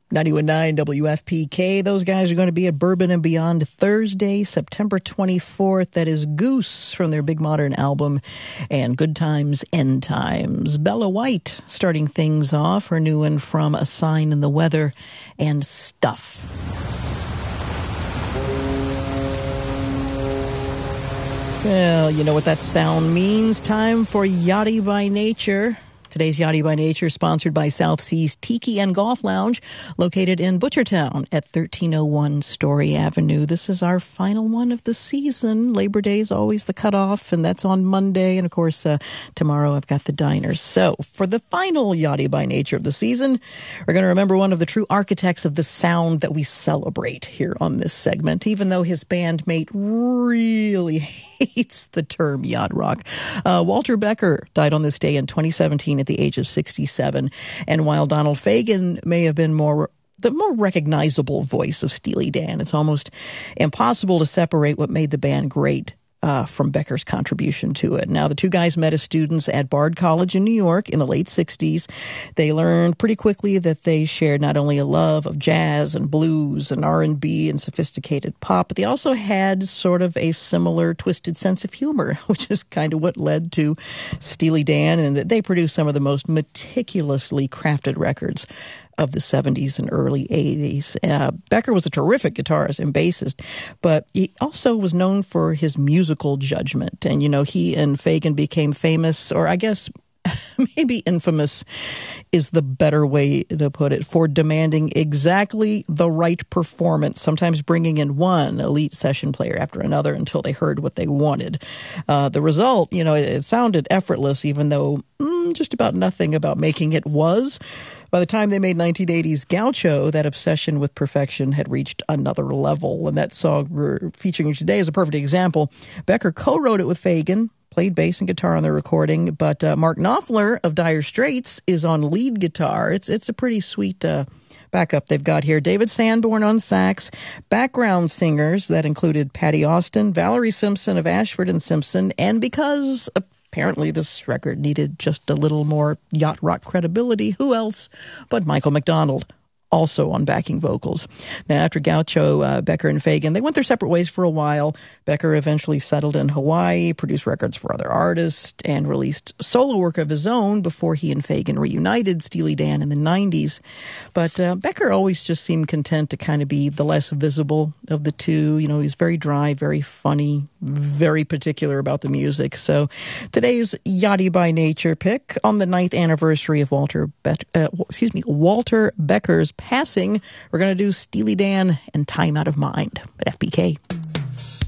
91.9 WFPK. Those guys are going to be at Bourbon and Beyond Thursday, September 24th. That is Goose from their Big Modern album and Good Times, End Times. Bella White starting things off. Her new one from A Sign in the Weather and Stuff. Well, you know what that sound means. Time for Yachty by Nature. Today's Yachty by Nature sponsored by South Seas Tiki and Golf Lounge, located in Butchertown at 1301 Story Avenue. This is our final one of the season. Labor Day is always the cutoff, and that's on Monday. And, of course, tomorrow I've got the diners. So for the final Yachty by Nature of the season, we're going to remember one of the true architects of the sound that we celebrate here on this segment, even though his bandmate really hates the term yacht rock. Walter Becker died on this day in 2017 at the age of 67. And while Donald Fagen may have been the more recognizable voice of Steely Dan, it's almost impossible to separate what made the band great from Becker's contribution to it. Now, the two guys met as students at Bard College in New York in the late 60s. They learned pretty quickly that they shared not only a love of jazz and blues and R&B and sophisticated pop, but they also had sort of a similar twisted sense of humor, which is kind of what led to Steely Dan, and that they produced some of the most meticulously crafted records of the 70s and early 80s. Becker was a terrific guitarist and bassist, but he also was known for his musical judgment. And, you know, he and Fagen became famous, or I guess maybe infamous is the better way to put it, for demanding exactly the right performance, sometimes bringing in one elite session player after another until they heard what they wanted. The result, you know, it sounded effortless, even though just about nothing about making it was. By the time they made 1980's Gaucho, that obsession with perfection had reached another level. And that song we're featuring today is a perfect example. Becker co-wrote it with Fagen, played bass and guitar on the recording, but Mark Knopfler of Dire Straits is on lead guitar. It's a pretty sweet backup they've got here. David Sanborn on sax, background singers that included Patty Austin, Valerie Simpson of Ashford and Simpson, and because apparently this record needed just a little more yacht rock credibility, who else but Michael McDonald, also on backing vocals. Now, after Gaucho, Becker and Fagen, they went their separate ways for a while. Becker eventually settled in Hawaii, produced records for other artists, and released solo work of his own before he and Fagen reunited Steely Dan in the 90s. But Becker always just seemed content to kind of be the less visible of the two. You know, he's very dry, very funny, very particular about the music. So today's Yachty by Nature pick on the 9th anniversary of Walter Becker's passing, we're going to do Steely Dan and Time Out of Mind at FPK.